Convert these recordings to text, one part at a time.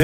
Det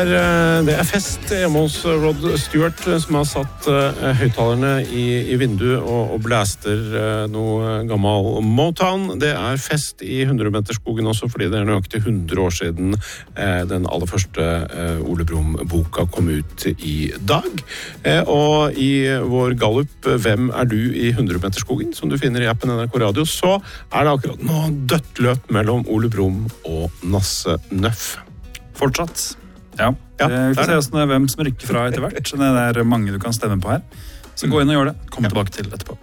er fest hjemme hos Rod Stewart, som har satt høyttalerne i vinduet og blæster noe gammel Motown. Det er fest i 100-meterskogen også, fordi det er nøyaktig 100 år siden den aller første Ole Brumm-boka kom ut i dag. Og i vår gallup «Hvem er du i 100-meterskogen?», som du finner i appen NRK Radio, så er det akkurat nå dødt løp mellom Ole Brumm og Nasse Nøff. Fortsatt. Ja. Vi får se hvem som rykker fra etter hvert. Det er mange du kan stemme på her. Så gå inn og gjør det. Kom tilbake til etterpå.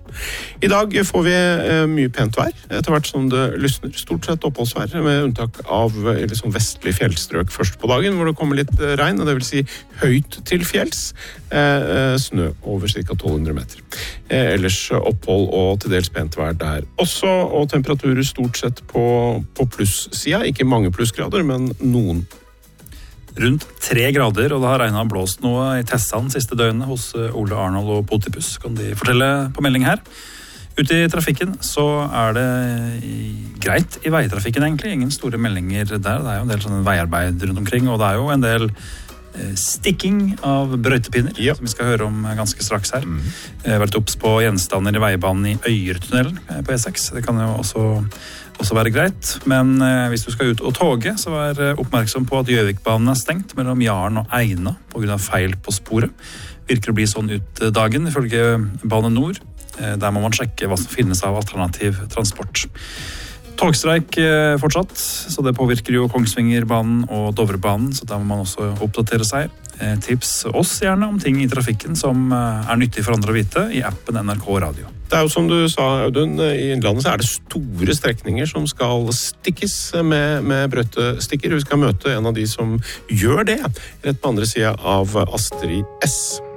I dag får vi mye pent vær, etter hvert som det lysner. Stort sett oppholdsvær, med unntak av liksom vestlig fjellstrøk først på dagen, hvor det kommer litt regn, og det vil si høyt til fjells. Snø over ca. 1200 meter. Ellers opphold og til dels pent vær der også, og temperaturer stort sett på pluss-sida. Ikke mange plussgrader, men noen. Rundt 3 grader, og det har regnet og blåst noe i Tessan siste døgnet hos Ole Arnold og Potipus, kan de fortelle på melding her. Ute i trafikken så er det greit i veitrafikken egentlig, ingen store meldinger der. Det er jo en del sånne veiarbeid rundt omkring, og det er jo en del stikking av brøytepinner, som vi skal høre om ganske straks her. Vært opps på gjenstander i veibanen i Øyertunnelen på E6, det kan jo også være greit, men hvis du skal ut og toge, så vær oppmerksom på at Gjøvikbanen er stengt mellom Jaren og Eina på grunn av feil på sporet. Virker å bli sånn ut dagen, ifølge Bane Nor. Der må man sjekke hva som finnes av alternativ transport. Togstreik fortsatt, så det påvirker jo Kongsvingerbanen og Dovrebanen, så da må man også oppdatere seg. Tips oss gjerne om ting i trafikken som er nyttig for andre å vite i appen NRK Radio. Det er jo som du sa, Audun, i Innlandet så er det store strekninger som skal stikkes med brøytestikker. Vi skal møte en av de som gjør det, rett på andre siden av Astrid S.